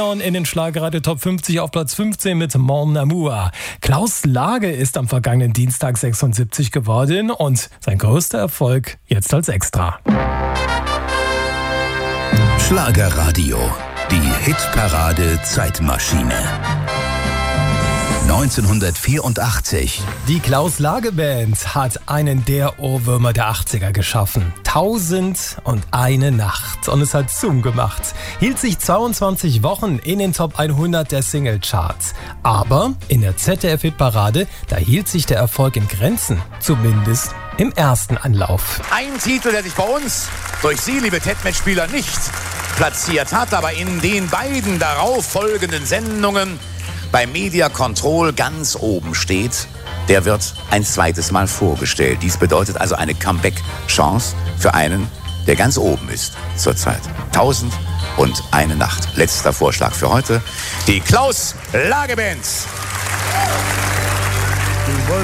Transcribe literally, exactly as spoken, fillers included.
Leon in den Schlagerradio Top fünfzig auf Platz fünfzehn mit Mon Amour. Klaus Lage ist am vergangenen Dienstag sechsundsiebzig geworden und sein größter Erfolg jetzt als Extra. Schlagerradio, die Hitparade Zeitmaschine. neunzehnhundertvierundachtzig. Die Klaus Lage Band hat einen der Ohrwürmer der achtziger geschaffen. Tausend und eine Nacht. Und es hat Zoom gemacht. Hielt sich zweiundzwanzig Wochen in den Top hundert der Singlecharts. Aber in der Z D F-Hitparade, da hielt sich der Erfolg in Grenzen. Zumindest im ersten Anlauf. Ein Titel, der sich bei uns durch Sie, liebe T E D-Mitspieler, nicht platziert hat, aber in den beiden darauf folgenden Sendungen bei Media Control ganz oben steht, der wird ein zweites Mal vorgestellt. Dies bedeutet also eine Comeback-Chance für einen, der ganz oben ist zurzeit. Tausend und eine Nacht. Letzter Vorschlag für heute. Die Klaus Lage Band.